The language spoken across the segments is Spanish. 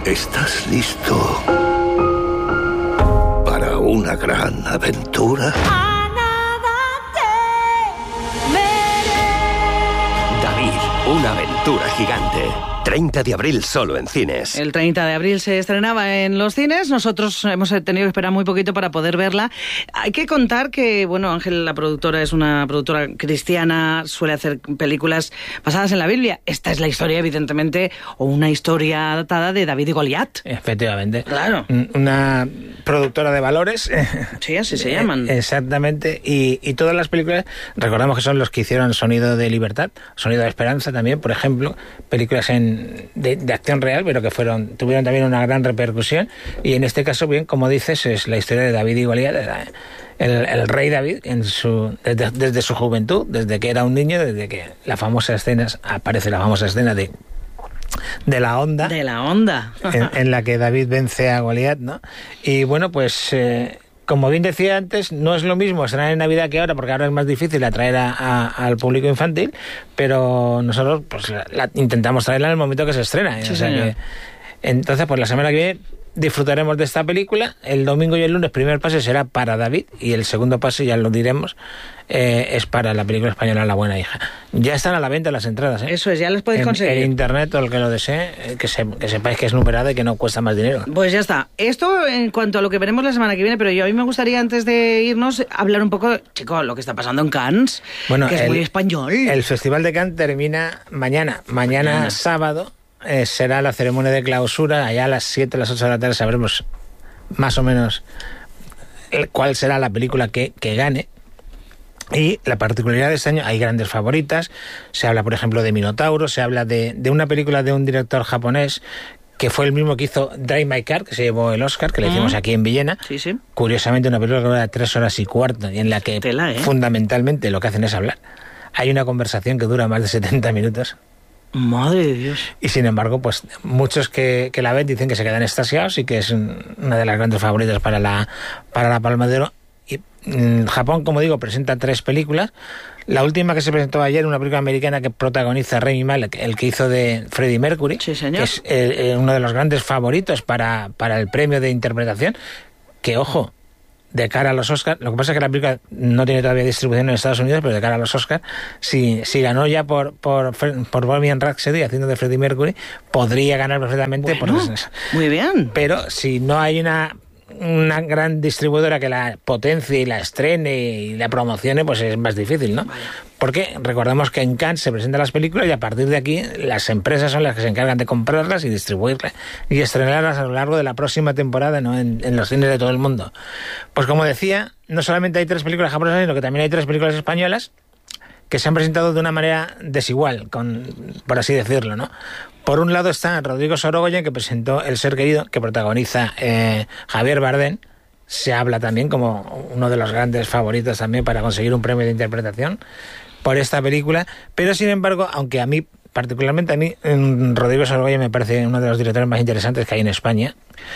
¿Estás listo para una gran aventura? David, una aventura gigante. 30 de abril solo en cines. El 30 de abril se estrenaba en los cines. Nosotros hemos tenido que esperar muy poquito para poder verla. Hay que contar que, bueno, Ángel, la productora, es una productora cristiana, suele hacer películas basadas en la Biblia. Esta es la historia, evidentemente, o una historia adaptada de David y Goliat. Efectivamente. Claro. Una productora de valores. Sí, así se llaman. Exactamente. Y todas las películas, recordamos que son los que hicieron Sonido de Libertad, Sonido de Esperanza también, por ejemplo, películas de acción real, pero que tuvieron también una gran repercusión. Y en este caso, bien, como dices, es la historia de David y Goliat, el rey David desde su juventud, desde que era un niño, desde que aparece la famosa escena de la onda. De la onda. en la que David vence a Goliat, ¿no? Y bueno, pues como bien decía antes, no es lo mismo estrenar en Navidad que ahora, porque ahora es más difícil atraer al público infantil, pero nosotros pues intentamos traerla en el momento que se estrena. Sí, señor. Entonces, pues la semana que viene disfrutaremos de esta película. El domingo y el lunes, primer pase será para David, y el segundo pase, ya lo diremos, es para la película española La Buena Hija. Ya están a la venta las entradas, ¿eh? Eso es, ya las podéis conseguir. En internet, o el que lo desee, que sepáis que es numerada y que no cuesta más dinero. Pues ya está. Esto en cuanto a lo que veremos la semana que viene, pero a mí me gustaría, antes de irnos, hablar un poco, chico, lo que está pasando en Cannes, que es muy español. El Festival de Cannes termina mañana sábado. Será la ceremonia de clausura. Allá a las 7, a las 8 de la tarde sabremos más o menos cuál será la película que gane. Y la particularidad de este año, hay grandes favoritas. Se habla, por ejemplo, de Minotauro, se habla de una película de un director japonés que fue el mismo que hizo Drive My Car, que se llevó el Oscar, que le hicimos aquí en Villena. Sí, sí. Curiosamente, una película que dura 3 horas y cuarto, y en la que fundamentalmente lo que hacen es hablar. Hay una conversación que dura más de 70 minutos. Madre de Dios. Y sin embargo, pues muchos que la ven dicen que se quedan extasiados y que es una de las grandes favoritas para la Palma de Oro. Y Japón, como digo, presenta 3 películas. La última que se presentó ayer, una película americana que protagoniza Rami Malek, el que hizo de Freddie Mercury, sí, señor, que es uno de los grandes favoritos para el premio de interpretación, que, ojo, de cara a los Oscars, lo que pasa es que la película no tiene todavía distribución en Estados Unidos, pero de cara a los Oscars, si ganó ya por Bohemian Rhapsody, haciendo de Freddie Mercury, podría ganar perfectamente. Bueno, muy bien. Pero si no hay una gran distribuidora que la potencie y la estrene y la promocione, pues es más difícil, ¿no? Vaya. Porque recordamos que en Cannes se presentan las películas y a partir de aquí las empresas son las que se encargan de comprarlas y distribuirlas y estrenarlas a lo largo de la próxima temporada, ¿no? En los cines de todo el mundo. Pues como decía, no solamente hay 3 películas japonesas, sino que también hay 3 películas españolas que se han presentado de una manera desigual, por así decirlo, ¿no? Por un lado está Rodrigo Sorogoyen, que presentó El ser querido, que protagoniza Javier Bardem. Se habla también como uno de los grandes favoritos también para conseguir un premio de interpretación por esta película. Pero sin embargo, aunque particularmente a mí, Rodrigo Sorogoyen me parece uno de los directores más interesantes que hay en España,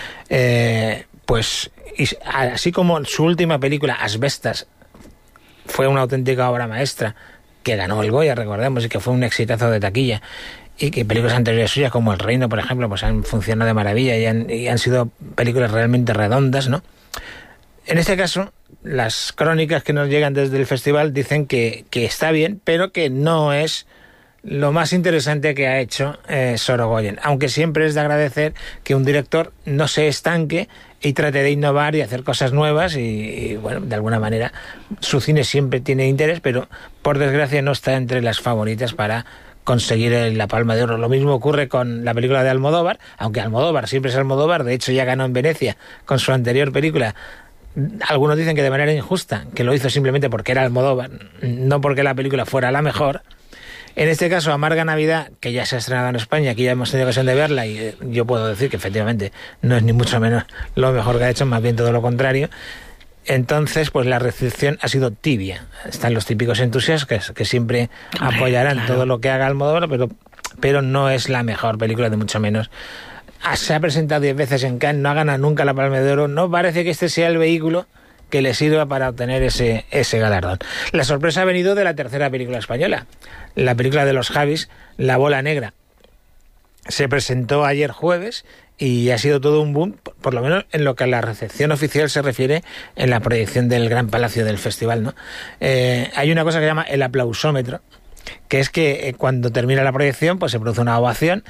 pues así como su última película, Asbestas, fue una auténtica obra maestra, que ganó el Goya, recordemos, y que fue un exitazo de taquilla, y que películas anteriores suyas, como El Reino, por ejemplo, pues han funcionado de maravilla y han sido películas realmente redondas, ¿no? En este caso, las crónicas que nos llegan desde el festival dicen que está bien, pero que no es lo más interesante que ha hecho Sorogoyen, aunque siempre es de agradecer que un director no se estanque y trate de innovar y hacer cosas nuevas y bueno, de alguna manera su cine siempre tiene interés, pero por desgracia no está entre las favoritas para conseguir la Palma de Oro. Lo mismo ocurre con la película de Almodóvar, aunque Almodóvar siempre es Almodóvar, de hecho ya ganó en Venecia con su anterior película. Algunos dicen que de manera injusta, que lo hizo simplemente porque era Almodóvar, no porque la película fuera la mejor. En este caso, Amarga Navidad, que ya se ha estrenado en España, aquí ya hemos tenido ocasión de verla y yo puedo decir que efectivamente no es ni mucho menos lo mejor que ha hecho, más bien todo lo contrario. Entonces, pues la recepción ha sido tibia. Están los típicos entusiastas que siempre apoyarán todo lo que haga Almodóvar, pero no es la mejor película, de mucho menos. Se ha presentado 10 veces en Cannes, no ha ganado nunca la Palma de Oro. No parece que este sea el vehículo que le sirva para obtener ese galardón. La sorpresa ha venido de la tercera película española, la película de los Javis, La Bola Negra, se presentó ayer jueves y ha sido todo un boom, por lo menos en lo que a la recepción oficial se refiere en la proyección del Gran Palacio del festival, ¿no? Hay una cosa que se llama el aplausómetro, que es que cuando termina la proyección pues se produce una ovación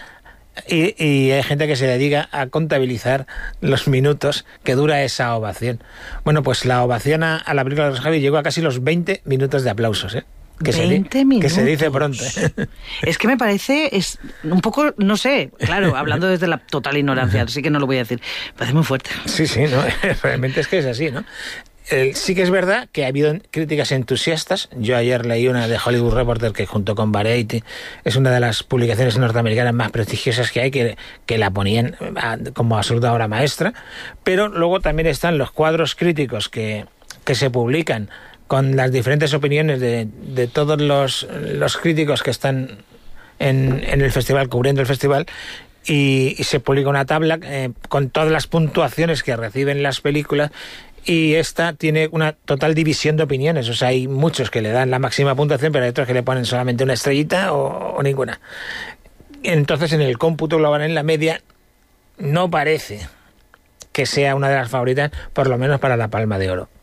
y hay gente que se dedica a contabilizar los minutos que dura esa ovación. Bueno, pues la ovación a la película de los Javis llegó a casi los 20 minutos de aplausos, ¿eh? 20 minutos. Que se dice pronto. Es que me parece un poco, no sé, claro, hablando desde la total ignorancia, así que no lo voy a decir. Me parece muy fuerte. Sí, ¿no? Realmente es que es así, ¿no? Sí que es verdad que ha habido críticas entusiastas. Yo ayer leí una de Hollywood Reporter que junto con Variety es una de las publicaciones norteamericanas más prestigiosas que hay, que la ponían como absoluta obra maestra. Pero luego también están los cuadros críticos que se publican con las diferentes opiniones de todos los críticos que están en el festival, cubriendo el festival, y se publica una tabla con todas las puntuaciones que reciben las películas, y esta tiene una total división de opiniones. O sea, hay muchos que le dan la máxima puntuación, pero hay otros que le ponen solamente una estrellita o ninguna. Entonces, en el cómputo global, en la media, no parece que sea una de las favoritas, por lo menos para la Palma de Oro.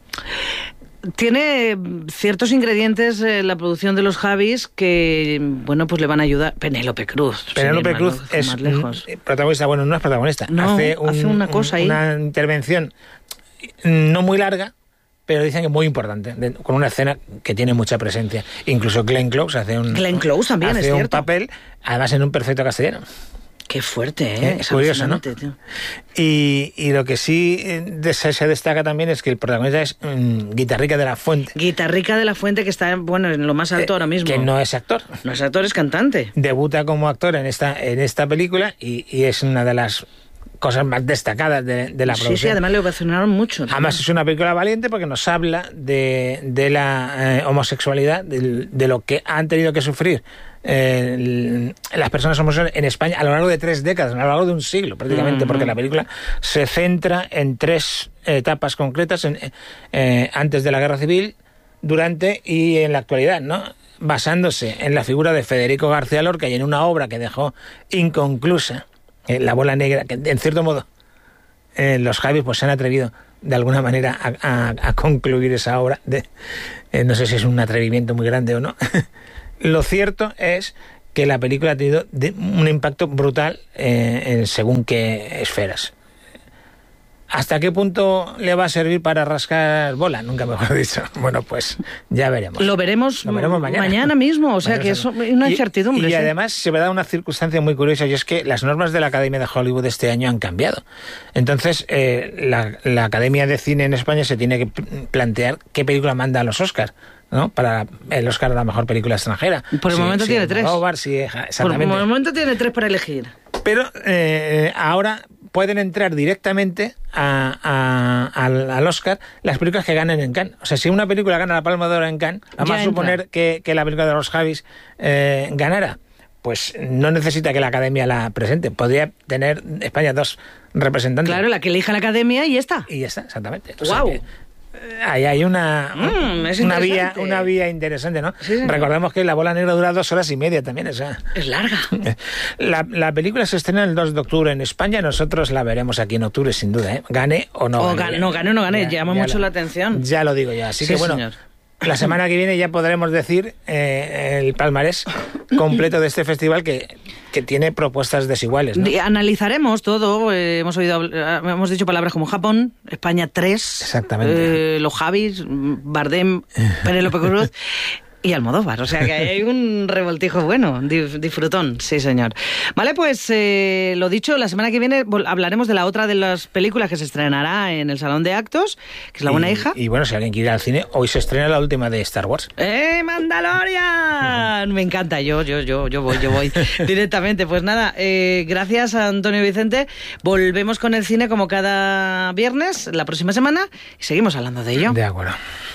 Tiene ciertos ingredientes la producción de los Javis que, bueno, pues le van a ayudar. Penélope Cruz. Penélope Cruz es protagonista. Bueno, no es protagonista. No, hace una cosa ahí. Una intervención no muy larga, pero dicen que muy importante, con una escena que tiene mucha presencia. Incluso Glenn Close hace un papel, además en un perfecto castellano. Qué fuerte, ¿eh? Es curioso, ¿no? Tío. Y lo que sí se destaca también es que el protagonista es Guitarrica de la Fuente. Guitarrica de la Fuente, que está, bueno, en lo más alto ahora mismo. Que no es actor. No es actor, es cantante. Debuta como actor en esta película y es una de las cosas más destacadas de la producción. Sí, además le ovacionaron mucho. Además es una película valiente porque nos habla de la homosexualidad, de lo que han tenido que sufrir las personas homosexuales en España a lo largo de 3 décadas, a lo largo de un siglo prácticamente, porque la película se centra en 3 etapas concretas, antes de la Guerra Civil, durante y en la actualidad, ¿no? Basándose en la figura de Federico García Lorca y en una obra que dejó inconclusa, La Bola Negra, que en cierto modo los Javis pues se han atrevido de alguna manera a concluir esa obra. No sé si es un atrevimiento muy grande o no. Lo cierto es que la película ha tenido un impacto brutal en según qué esferas. ¿Hasta qué punto le va a servir para rascar bola? Nunca mejor dicho. Bueno, pues ya veremos. Lo veremos mañana mismo, o sea que es una incertidumbre. Y además se me da una circunstancia muy curiosa, y es que las normas de la Academia de Hollywood este año han cambiado. Entonces, la Academia de Cine en España se tiene que plantear qué película manda a los Oscars, ¿no? Para el Oscar a la mejor película extranjera. Por el momento tiene 3. Exactamente. Por el momento tiene 3 para elegir. Pero ahora pueden entrar directamente al Oscar las películas que ganen en Cannes. O sea, si una película gana la Palma de Oro en Cannes, vamos a suponer que la película de los Javis ganara, pues no necesita que la Academia la presente. Podría tener España 2 representantes. Claro, la que elija la Academia y ya está. Y ya está, exactamente. ¡Guau! Ahí hay una vía interesante, ¿no? Sí. Recordemos que La Bola Negra dura 2 horas y media también. O sea, es larga. La película se estrena el 2 de octubre en España. Nosotros la veremos aquí en octubre, sin duda, ¿eh? Gane o no gane. No gane. Llama mucho la atención. Ya lo digo ya. Así que bueno, señor. La semana que viene ya podremos decir el palmarés completo de este festival que tiene propuestas desiguales, ¿no? Analizaremos todo. Hemos dicho palabras como Japón, España 3. Exactamente. Los Javis, Bardem, Penélope Cruz y Almodóvar. O sea que hay un revoltijo bueno, disfrutón, sí señor. Vale, pues lo dicho, la semana que viene hablaremos de la otra de las películas que se estrenará en el Salón de Actos, que es La Buena Hija. Y bueno, si alguien quiere ir al cine, hoy se estrena la última de Star Wars. ¡Mandalorian! Me encanta, yo voy directamente. Pues nada, gracias a Antonio Vicente. Volvemos con el cine como cada viernes, la próxima semana, y seguimos hablando de ello. De acuerdo.